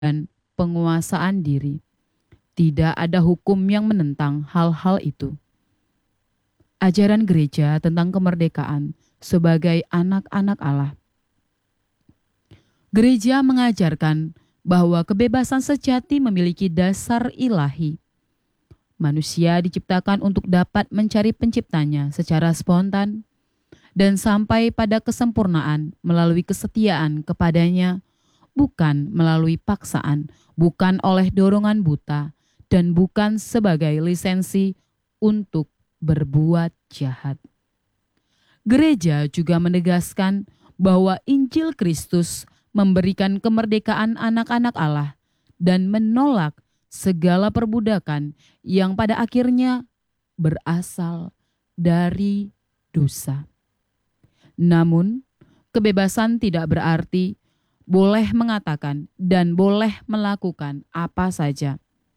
dan penguasaan diri. Tidak ada hukum yang menentang hal-hal itu. Ajaran gereja tentang kemerdekaan sebagai anak-anak Allah. Gereja mengajarkan bahwa kebebasan sejati memiliki dasar ilahi. Manusia diciptakan untuk dapat mencari penciptanya secara spontan dan sampai pada kesempurnaan melalui kesetiaan kepadanya, bukan melalui paksaan, bukan oleh dorongan buta, dan bukan sebagai lisensi untuk berbuat jahat. Gereja juga menegaskan bahwa Injil Kristus memberikan kemerdekaan anak-anak Allah dan menolak segala perbudakan yang pada akhirnya berasal dari dosa. Namun, kebebasan tidak berarti boleh mengatakan dan boleh melakukan apa saja.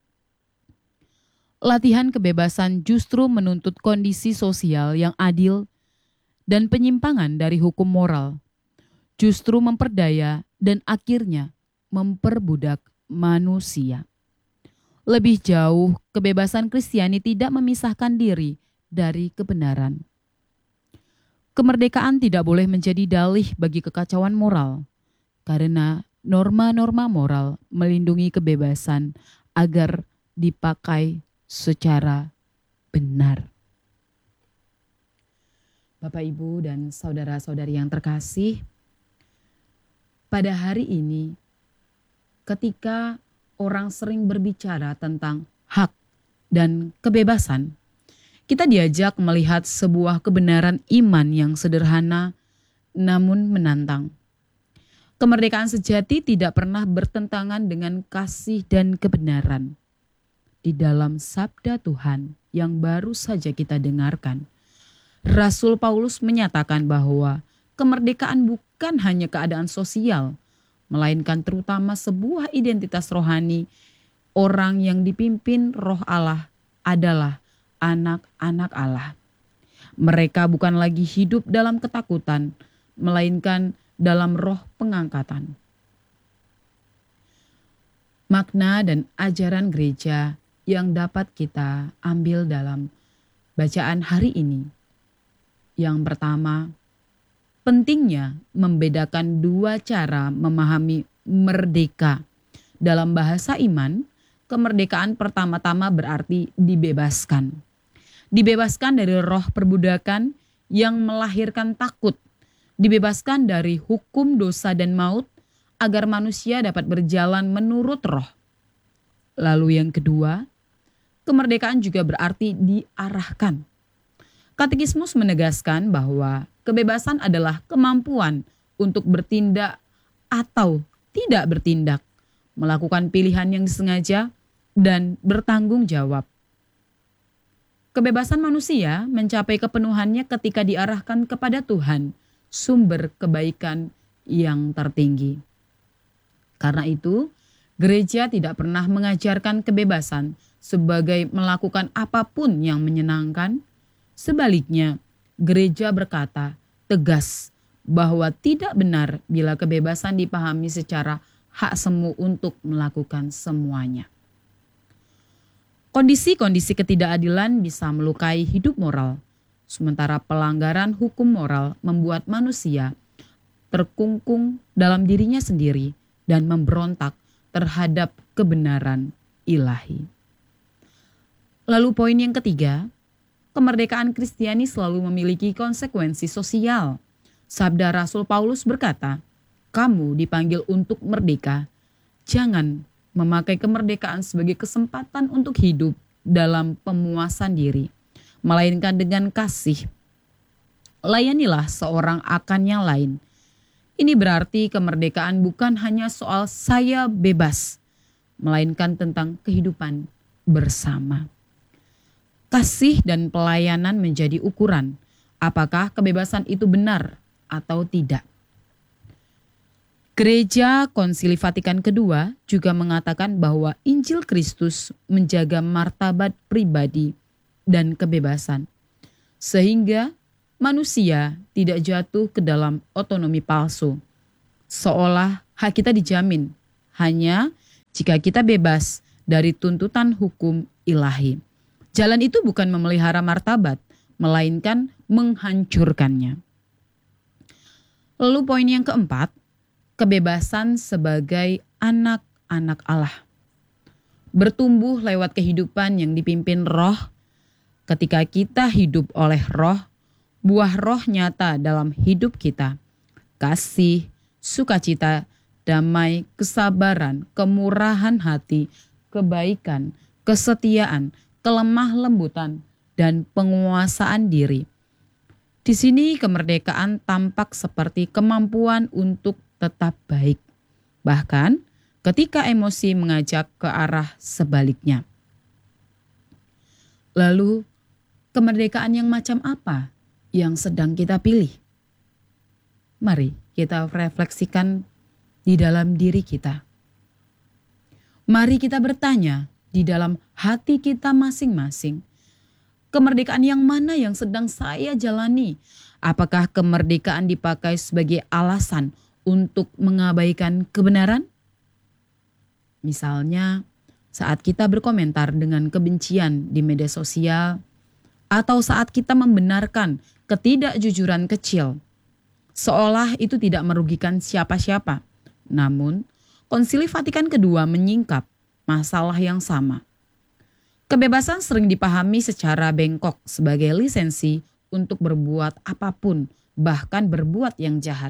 Latihan kebebasan justru menuntut kondisi sosial yang adil dan penyimpangan dari hukum moral, justru memperdaya dan akhirnya memperbudak manusia. Lebih jauh, kebebasan Kristiani tidak memisahkan diri dari kebenaran. Kemerdekaan tidak boleh menjadi dalih bagi kekacauan moral, karena norma-norma moral melindungi kebebasan agar dipakai secara benar. Bapak, Ibu, dan saudara-saudari yang terkasih, pada hari ini, ketika orang sering berbicara tentang hak dan kebebasan, kita diajak melihat sebuah kebenaran iman yang sederhana namun menantang. Kemerdekaan sejati tidak pernah bertentangan dengan kasih dan kebenaran. Di dalam sabda Tuhan yang baru saja kita dengarkan, Rasul Paulus menyatakan bahwa kemerdekaan bukan hanya keadaan sosial, melainkan terutama sebuah identitas rohani. Orang yang dipimpin Roh Allah adalah anak-anak Allah. Mereka bukan lagi hidup dalam ketakutan, melainkan dalam roh pengangkatan. Makna dan ajaran gereja yang dapat kita ambil dalam bacaan hari ini. Yang pertama, pentingnya membedakan dua cara memahami merdeka. Dalam bahasa iman, kemerdekaan pertama-tama berarti dibebaskan. Dibebaskan dari roh perbudakan yang melahirkan takut. Dibebaskan dari hukum dosa dan maut agar manusia dapat berjalan menurut roh. Lalu yang kedua, kemerdekaan juga berarti diarahkan. Katekismus menegaskan bahwa kebebasan adalah kemampuan untuk bertindak atau tidak bertindak, melakukan pilihan yang disengaja, dan bertanggung jawab. Kebebasan manusia mencapai kepenuhannya ketika diarahkan kepada Tuhan, sumber kebaikan yang tertinggi. Karena itu, gereja tidak pernah mengajarkan kebebasan sebagai melakukan apapun yang menyenangkan. Sebaliknya, gereja berkata tegas bahwa tidak benar bila kebebasan dipahami secara hak semu untuk melakukan semuanya. Kondisi-kondisi ketidakadilan bisa melukai hidup moral, sementara pelanggaran hukum moral membuat manusia terkungkung dalam dirinya sendiri dan memberontak terhadap kebenaran ilahi. Lalu poin yang ketiga, kemerdekaan Kristiani selalu memiliki konsekuensi sosial. Sabda Rasul Paulus berkata, "Kamu dipanggil untuk merdeka. Jangan memakai kemerdekaan sebagai kesempatan untuk hidup dalam pemuasan diri, melainkan dengan kasih. Layanilah seorang akan yang lain." Ini berarti kemerdekaan bukan hanya soal saya bebas, melainkan tentang kehidupan bersama. Kasih dan pelayanan menjadi ukuran apakah kebebasan itu benar atau tidak. Gereja Konsili Vatikan II juga mengatakan bahwa Injil Kristus menjaga martabat pribadi dan kebebasan, sehingga manusia tidak jatuh ke dalam otonomi palsu, seolah hak kita dijamin hanya jika kita bebas dari tuntutan hukum ilahi. Jalan itu bukan memelihara martabat, melainkan menghancurkannya. Lalu poin yang keempat, kebebasan sebagai anak-anak Allah. Bertumbuh lewat kehidupan yang dipimpin Roh. Ketika kita hidup oleh Roh, buah Roh nyata dalam hidup kita. Kasih, sukacita, damai, kesabaran, kemurahan hati, kebaikan, kesetiaan, kelemah lembutan, dan penguasaan diri. Di sini kemerdekaan tampak seperti kemampuan untuk tetap baik. Bahkan ketika emosi mengajak ke arah sebaliknya. Lalu kemerdekaan yang macam apa yang sedang kita pilih? Mari kita refleksikan di dalam diri kita. Mari kita bertanya di dalam hati kita masing-masing. Kemerdekaan yang mana yang sedang saya jalani? Apakah kemerdekaan dipakai sebagai alasan untuk mengabaikan kebenaran? Misalnya saat kita berkomentar dengan kebencian di media sosial, atau saat kita membenarkan ketidakjujuran kecil, seolah itu tidak merugikan siapa-siapa. Namun, Konsili Vatikan II menyingkap masalah yang sama. Kebebasan sering dipahami secara bengkok sebagai lisensi untuk berbuat apapun, bahkan berbuat yang jahat.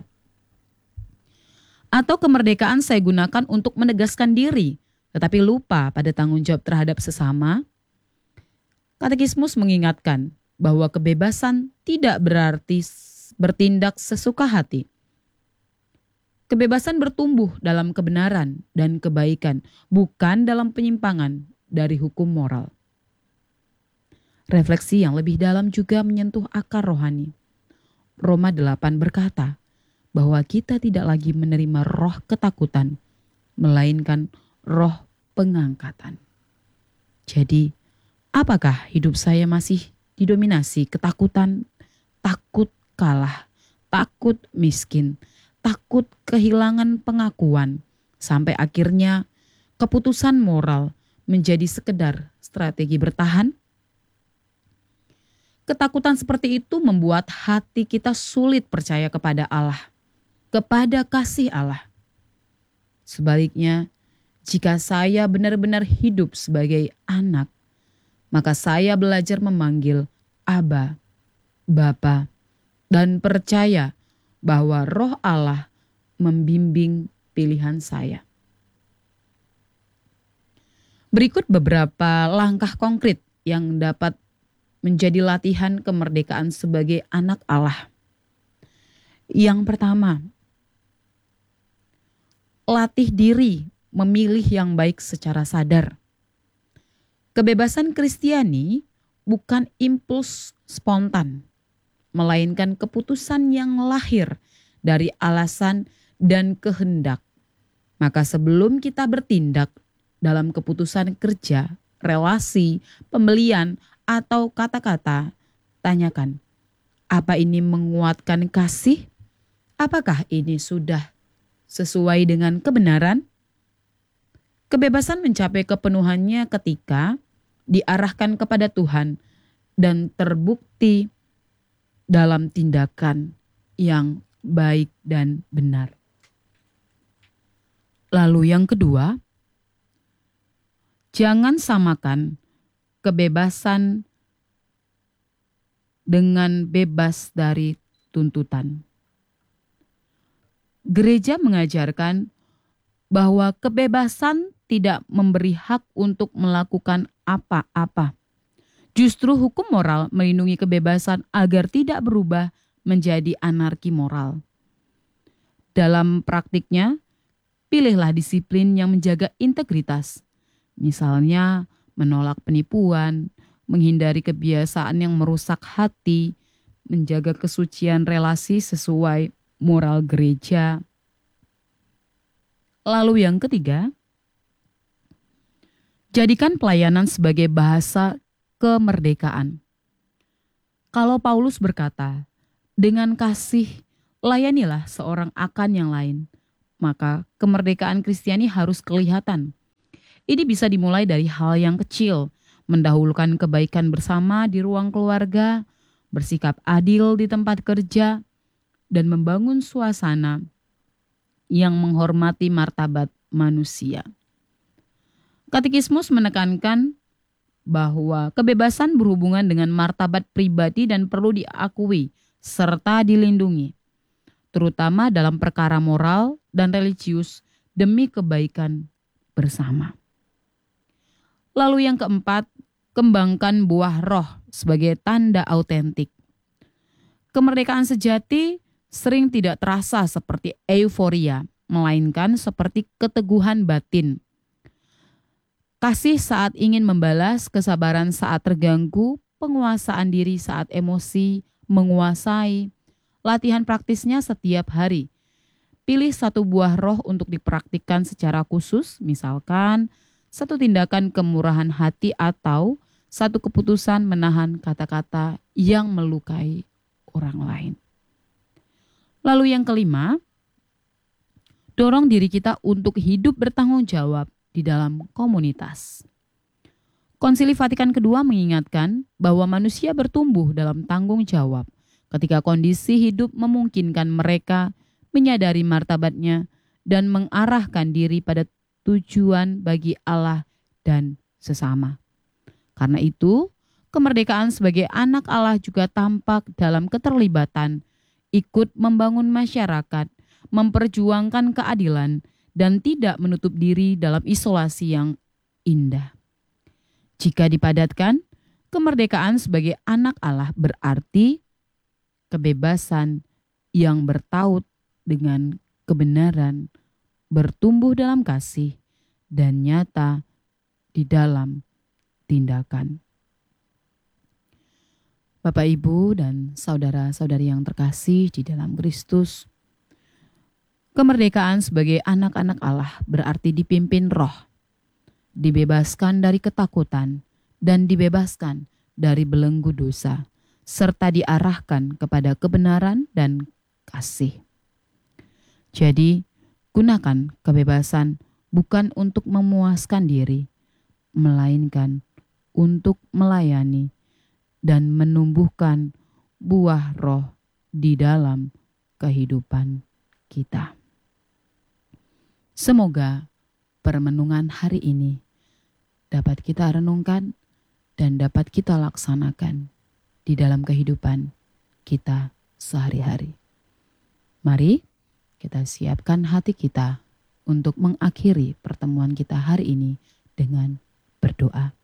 Atau kemerdekaan saya gunakan untuk menegaskan diri, tetapi lupa pada tanggung jawab terhadap sesama. Katekismus mengingatkan bahwa kebebasan tidak berarti bertindak sesuka hati. Kebebasan bertumbuh dalam kebenaran dan kebaikan, bukan dalam penyimpangan dari hukum moral. Refleksi yang lebih dalam juga menyentuh akar rohani. Roma 8 berkata bahwa kita tidak lagi menerima roh ketakutan, melainkan roh pengangkatan. Jadi, apakah hidup saya masih didominasi ketakutan, takut kalah, takut miskin, takut kehilangan pengakuan, sampai akhirnya keputusan moral menjadi sekedar strategi bertahan? Ketakutan seperti itu membuat hati kita sulit percaya kepada Allah, kepada kasih Allah. Sebaliknya, jika saya benar-benar hidup sebagai anak, maka saya belajar memanggil Aba, Bapa, dan percaya bahwa Roh Allah membimbing pilihan saya. Berikut beberapa langkah konkret yang dapat menjadi latihan kemerdekaan sebagai anak Allah. Yang pertama, latih diri memilih yang baik secara sadar. Kebebasan Kristiani bukan impuls spontan, melainkan keputusan yang lahir dari alasan dan kehendak. Maka sebelum kita bertindak dalam keputusan kerja, relasi, pembelian, atau kata-kata, tanyakan, apa ini menguatkan kasih? Apakah ini sudah sesuai dengan kebenaran? Kebebasan mencapai kepenuhannya ketika diarahkan kepada Tuhan dan terbukti dalam tindakan yang baik dan benar. Lalu yang kedua, jangan samakan kebebasan dengan bebas dari tuntutan. Gereja mengajarkan bahwa kebebasan tidak memberi hak untuk melakukan apa-apa. Justru hukum moral melindungi kebebasan agar tidak berubah menjadi anarki moral. Dalam praktiknya, pilihlah disiplin yang menjaga integritas. Misalnya, menolak penipuan, menghindari kebiasaan yang merusak hati, menjaga kesucian relasi sesuai moral gereja. Lalu yang ketiga, jadikan pelayanan sebagai bahasa kemerdekaan. Kalau Paulus berkata, dengan kasih layanilah seorang akan yang lain, maka kemerdekaan Kristiani harus kelihatan Ini bisa dimulai dari hal yang kecil, mendahulukan kebaikan bersama di ruang keluarga, bersikap adil di tempat kerja, dan membangun suasana yang menghormati martabat manusia. Katekismus menekankan bahwa kebebasan berhubungan dengan martabat pribadi dan perlu diakui serta dilindungi, terutama dalam perkara moral dan religius demi kebaikan bersama. Lalu yang keempat, kembangkan buah roh sebagai tanda autentik. Kemerdekaan sejati sering tidak terasa seperti euforia, melainkan seperti keteguhan batin. Kasih saat ingin membalas, kesabaran saat terganggu, penguasaan diri saat emosi menguasai, latihan praktisnya setiap hari. Pilih satu buah roh untuk dipraktikkan secara khusus, misalkan satu tindakan kemurahan hati atau satu keputusan menahan kata-kata yang melukai orang lain. Lalu yang kelima, dorong diri kita untuk hidup bertanggung jawab di dalam komunitas. Konsili Vatikan II mengingatkan bahwa manusia bertumbuh dalam tanggung jawab ketika kondisi hidup memungkinkan mereka menyadari martabatnya dan mengarahkan diri pada tujuan bagi Allah dan sesama. Karena itu, kemerdekaan sebagai anak Allah juga tampak dalam keterlibatan, ikut membangun masyarakat, memperjuangkan keadilan, dan tidak menutup diri dalam isolasi yang indah. Jika dipadatkan, kemerdekaan sebagai anak Allah berarti kebebasan yang bertaut dengan kebenaran, bertumbuh dalam kasih, dan nyata di dalam tindakan. Bapak, Ibu, dan saudara-saudari yang terkasih di dalam Kristus, kemerdekaan sebagai anak-anak Allah berarti dipimpin roh, dibebaskan dari ketakutan, dan dibebaskan dari belenggu dosa, serta diarahkan kepada kebenaran dan kasih. Jadi, gunakan kebebasan bukan untuk memuaskan diri, melainkan untuk melayani dan menumbuhkan buah roh di dalam kehidupan kita. Semoga permenungan hari ini dapat kita renungkan dan dapat kita laksanakan di dalam kehidupan kita sehari-hari. Mari kita siapkan hati kita untuk mengakhiri pertemuan kita hari ini dengan berdoa.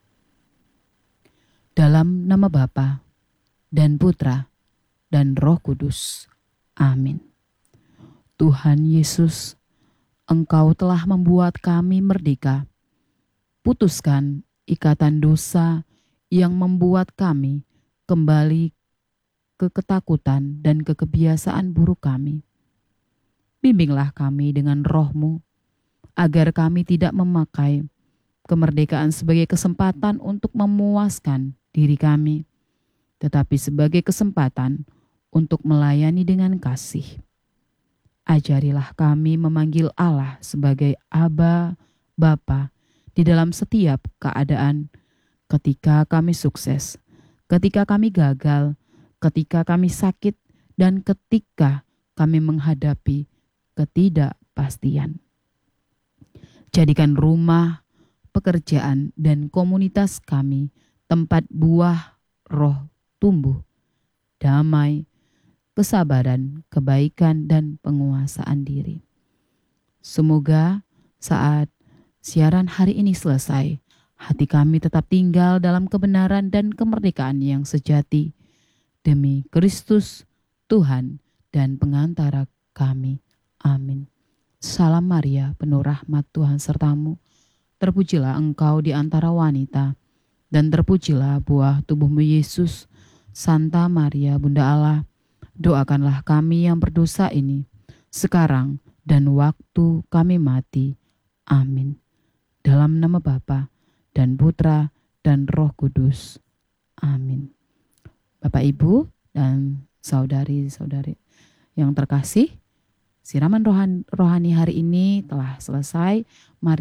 Dalam nama Bapa dan Putra dan Roh Kudus. Amin. Tuhan Yesus, Engkau telah membuat kami merdeka. Putuskan ikatan dosa yang membuat kami kembali ke ketakutan dan ke kebiasaan buruk kami. Bimbinglah kami dengan roh-Mu, agar kami tidak memakai kemerdekaan sebagai kesempatan untuk memuaskan diri kami, tetapi sebagai kesempatan untuk melayani dengan kasih. Ajarilah kami memanggil Allah sebagai Aba, Bapa, di dalam setiap keadaan, ketika kami sukses, ketika kami gagal, ketika kami sakit, dan ketika kami menghadapi ketidakpastian. Jadikan rumah, pekerjaan, dan komunitas kami tempat buah roh tumbuh, damai, kesabaran, kebaikan, dan penguasaan diri. Semoga saat siaran hari ini selesai, hati kami tetap tinggal dalam kebenaran dan kemerdekaan yang sejati, demi Kristus, Tuhan dan pengantara kami. Amin. Salam Maria, penuh rahmat, Tuhan sertamu. Terpujilah engkau di antara wanita, dan terpujilah buah tubuhmu Yesus. Santa Maria, Bunda Allah, doakanlah kami yang berdosa ini, sekarang dan waktu kami mati. Amin. Dalam nama Bapa dan Putra dan Roh Kudus. Amin. Bapak, Ibu, dan saudari-saudari yang terkasih, siraman rohani hari ini telah selesai. Mari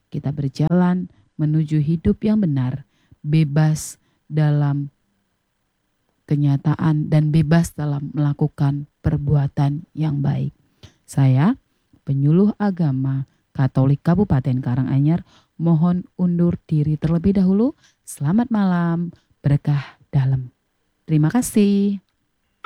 kita berjalan menuju hidup yang benar, bebas dalam kenyataan dan bebas dalam melakukan perbuatan yang baik. Saya, penyuluh agama Katolik Kabupaten Karanganyar, mohon undur diri terlebih dahulu. Selamat malam, berkah dalam. Terima kasih.